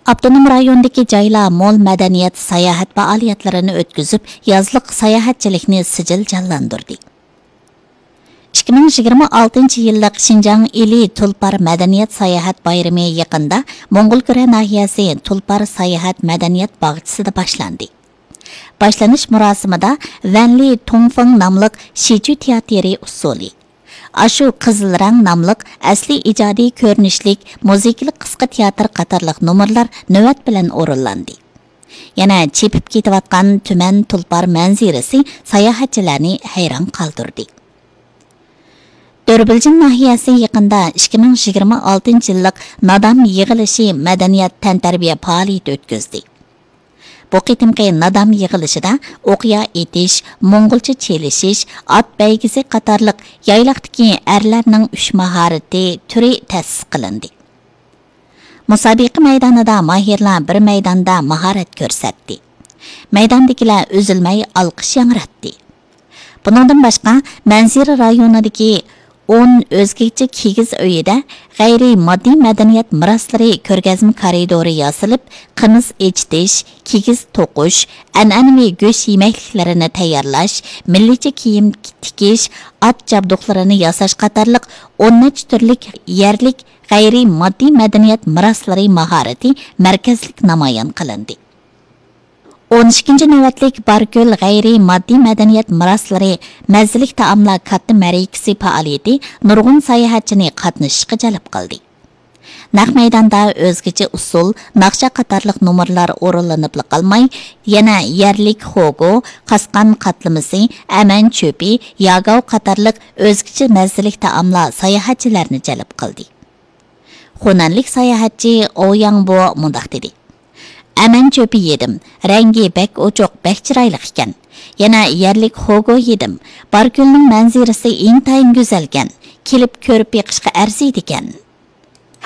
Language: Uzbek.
Abdunum rayonidagi joylar mol madaniyat sayohat faoliyatlarini o'tkazib, yozliq sayohatchilikni sijil jonlantirdi. 2026-yillik Xinjiang ili Tulpar madaniyat sayohat bayrami yaqinda Mo'ng'ulkura nahiyasi Tulpar sayohat madaniyat bog'chisida boshlandi. Boshlanish murosimida Vanli Tongfeng nomli Shiju teatri usuli Ashu Qizil rang nomli asli ijodiy ko'rinishlik muzikalik qisqa teatr qatorliq nomerlar navbat bilan o'rinlandi. Yana chepib ketayotgan tuman Tulpar manzirasi sayohatchilarni hayron qoldirdi. Dörbiljin nahiyasi yaqinda 2026-yillik Nadam yig'ilishi madaniyat tantarbiya faoliyati o'tkazdi. Bu qitimqi Nadam yig'ilishida o'qiya etish, Mo'ng'ulcha chelishish, ot baygisi qatorliq yayloqdagi erlarning 3 mahorati turi ta'sis qilindi. Musobaqa maydonida mahirlar bir maydonda mahorat ko'rsatdi. Maydondagilar uzilmay olqish yangratdi. Buningdan boshqa Manzira rayonidagi 10 o'zgacha kigiz uyida g'ayri moddiy madaniyat meroslari ko'rgazma koridori yosilib, qimiz echitish, kigiz to'qish, an'anaviy go'sht yemakliklarini tayyorlash, millicha kiyim tikish, ot jabduqlarini yasash qatorliq 10 turlik yerlik g'ayri moddiy madaniyat meroslari mahorati markazlik namoyon qilindi. 12 navbatlik Bargul g'ayri moddiy madaniyat meroslari mazzilik taomlar katta ma'rikasi faoliyati nurg'un sayohatchini qatnashishga jalb qildi. Naq maydonda o'zgacha usul, naqsha qatorliq nomerlar o'rinlanib qolmay, yana yerlik xogo, qasqan qatlamisi, aman cho'pi, yagov qatorliq o'zgacha mazzilik taomlar sayohatchilarni jalb qildi. Xonanlik sayohatchi Oyangbo mundaq dedi: Aman cho'pi yedim, rangi bek ochoq, bek chiroyli ekan. Yana yerlik xogo yedim. Bargulning manzirasi intayin go'zalgan. Kelib ko'rib beqishga arziydi ekan.